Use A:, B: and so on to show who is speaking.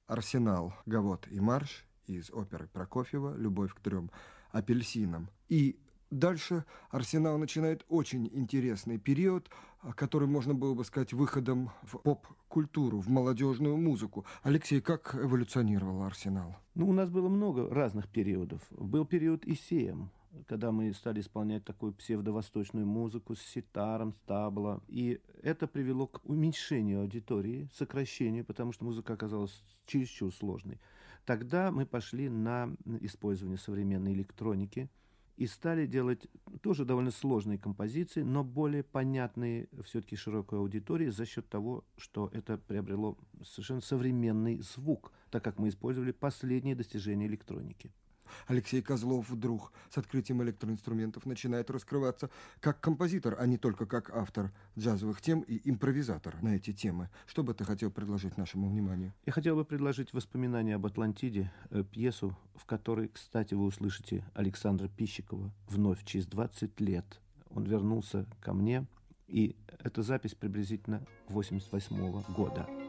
A: «Арсенал», «Гавот и марш» из оперы Прокофьева «Любовь к 3 апельсинам». И дальше «Арсенал» начинает очень интересный период, который можно было бы сказать выходом в поп-культуру, в молодежную музыку. Алексей, как эволюционировал «Арсенал»?
B: У нас было много разных периодов. Был период ИСЕМ, когда мы стали исполнять такую псевдовосточную музыку с ситаром, с табло. И это привело к уменьшению аудитории, сокращению, потому что музыка оказалась чересчур сложной. Тогда мы пошли на использование современной электроники и стали делать тоже довольно сложные композиции, но более понятные все-таки широкой аудитории за счет того, что это приобрело совершенно современный звук, так как мы использовали последние достижения электроники.
A: Алексей Козлов вдруг с открытием электроинструментов начинает раскрываться как композитор, а не только как автор джазовых тем и импровизатор на эти темы. Что бы ты хотел предложить нашему вниманию?
B: Я хотел бы предложить «Воспоминания об Атлантиде», пьесу, в которой, кстати, вы услышите Александра Пищикова вновь через 20 лет. Он вернулся ко мне, и эта запись приблизительно 1988 года.